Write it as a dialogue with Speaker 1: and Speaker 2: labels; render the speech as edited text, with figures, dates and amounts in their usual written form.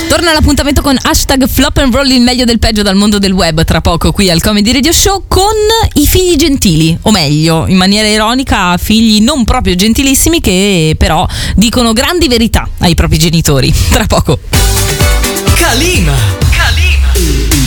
Speaker 1: Torna l'appuntamento con hashtag Flop and Roll, il meglio del peggio dal mondo del web, tra poco qui al Comedy Radio Show, con i figli gentili, o meglio, in maniera ironica, figli non proprio gentilissimi che però dicono grandi verità ai propri genitori. Tra poco.
Speaker 2: Calima!